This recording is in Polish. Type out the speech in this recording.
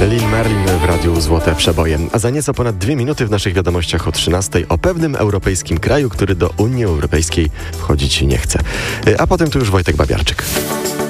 Lil Marlin w Radiu Złote Przeboje. A za nieco ponad 2 minuty w naszych wiadomościach o 13:00 o pewnym europejskim kraju, który do Unii Europejskiej wchodzić nie chce. A potem tu już Wojtek Babiarczyk.